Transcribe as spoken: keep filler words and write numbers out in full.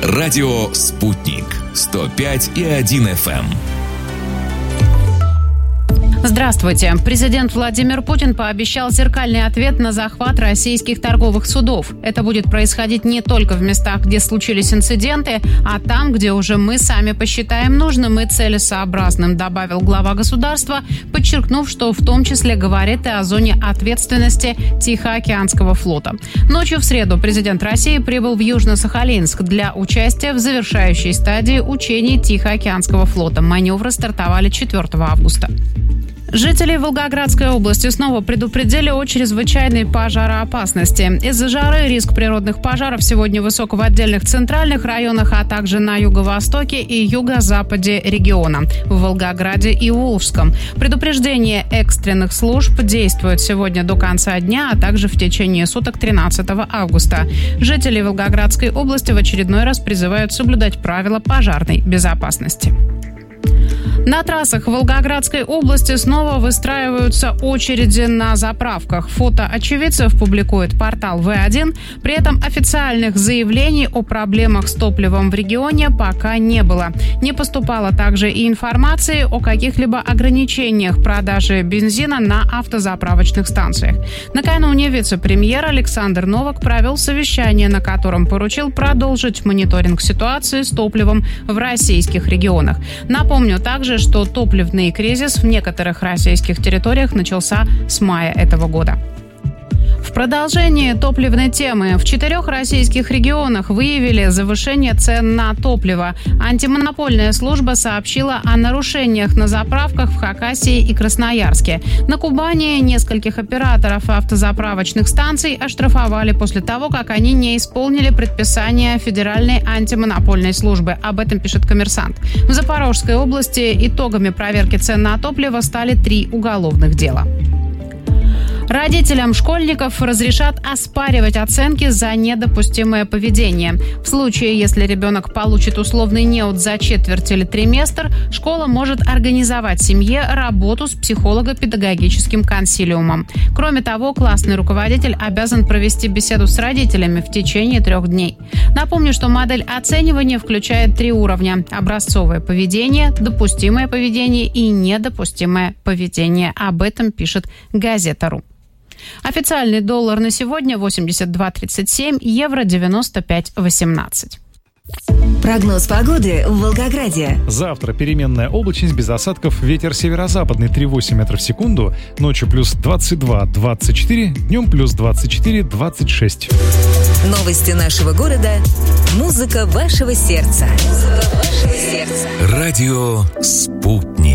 Радио «Спутник». сто пять и один эф эм. Здравствуйте. Президент Владимир Путин пообещал зеркальный ответ на захват российских торговых судов. Это будет происходить не только в местах, где случились инциденты, а там, где уже мы сами посчитаем нужным и целесообразным, добавил глава государства, подчеркнув, что в том числе говорит и о зоне ответственности Тихоокеанского флота. Ночью в среду президент России прибыл в Южно-Сахалинск для участия в завершающей стадии учений Тихоокеанского флота. Маневры стартовали четвёртого августа. Жителей Волгоградской области снова предупредили о чрезвычайной пожароопасности. Из-за жары риск природных пожаров сегодня высок в отдельных центральных районах, а также на юго-востоке и юго-западе региона, в Волгограде и Волжском. Предупреждение экстренных служб действует сегодня до конца дня, а также в течение суток тринадцатого августа. Жители Волгоградской области в очередной раз призывают соблюдать правила пожарной безопасности. На трассах Волгоградской области снова выстраиваются очереди на заправках. Фото очевидцев публикует портал вэ один. При этом официальных заявлений о проблемах с топливом в регионе пока не было. Не поступало также и информации о каких-либо ограничениях продажи бензина на автозаправочных станциях. Накануне вице-премьер Александр Новак провел совещание, на котором поручил продолжить мониторинг ситуации с топливом в российских регионах. Напомню также, что топливный кризис в некоторых российских территориях начался с мая этого года. В продолжении топливной темы в четырех российских регионах выявили завышение цен на топливо. Антимонопольная служба сообщила о нарушениях на заправках в Хакасии и Красноярске. На Кубани нескольких операторов автозаправочных станций оштрафовали после того, как они не исполнили предписания Федеральной антимонопольной службы. Об этом пишет «Коммерсант». В Запорожской области итогами проверки цен на топливо стали три уголовных дела. Родителям школьников разрешат оспаривать оценки за недопустимое поведение. В случае, если ребенок получит условный неуд за четверть или триместр, школа может организовать семье работу с психолого-педагогическим консилиумом. Кроме того, классный руководитель обязан провести беседу с родителями в течение трех дней. Напомню, что модель оценивания включает три уровня: образцовое поведение, допустимое поведение и недопустимое поведение. Об этом пишет Газета.ру. Официальный доллар на сегодня восемьдесят два тридцать семь, евро девяносто пять восемнадцать. Прогноз погоды в Волгограде. Завтра переменная облачность без осадков, ветер северо-западный три целых восемь десятых метров в секунду, ночью плюс двадцать два двадцать четыре, днем плюс двадцать четыре двадцать шесть. Новости нашего города. Музыка вашего сердца. Музыка вашего сердца. Радио «Спутник».